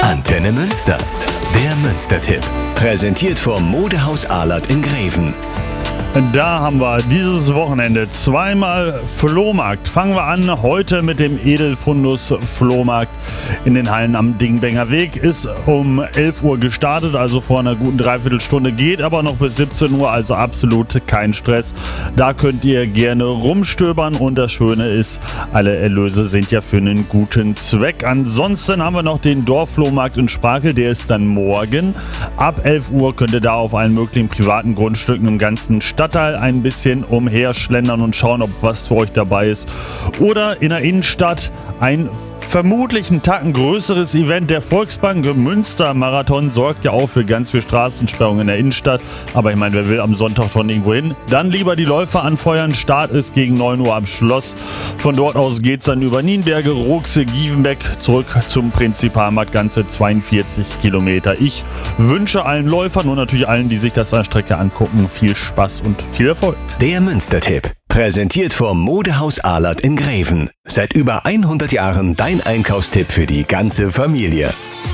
Antenne Münster. Der Münster-Tipp. Präsentiert vom Modehaus Ahlert in Greven. Da haben wir dieses Wochenende zweimal Flohmarkt. Fangen wir an heute mit dem Edelfundus Flohmarkt in den Hallen am Dingbenger Weg. Ist um 11 Uhr gestartet, also vor einer guten Dreiviertelstunde, geht aber noch bis 17 Uhr, also absolut kein Stress. Da könnt ihr gerne rumstöbern und das Schöne ist, alle Erlöse sind ja für einen guten Zweck. Ansonsten haben wir noch den Dorfflohmarkt in Sprakel, der ist dann morgen. Ab 11 Uhr könnt ihr da auf allen möglichen privaten Grundstücken im ganzen Stadtteil ein bisschen umherschlendern und schauen, ob was für euch dabei ist. Oder in der Innenstadt ein vermutlich einen Tacken größeres Event. Der Volksbank Münster Marathon sorgt ja auch für ganz viel Straßensperrung in der Innenstadt. Aber ich meine, wer will am Sonntag schon irgendwo hin? Dann lieber die Läufer anfeuern. Start ist gegen 9 Uhr am Schloss. Von dort aus geht es dann über Nienberge, Ruchse, Gievenbeck zurück zum Prinzipalmarkt. Ganze 42 Kilometer. Ich wünsche allen Läufern und natürlich allen, die sich das an der Strecke angucken, viel Spaß und viel Erfolg. Der Münster-Tipp. Präsentiert vom Modehaus Ahlert in Greven. Seit über 100 Jahren dein Einkaufstipp für die ganze Familie.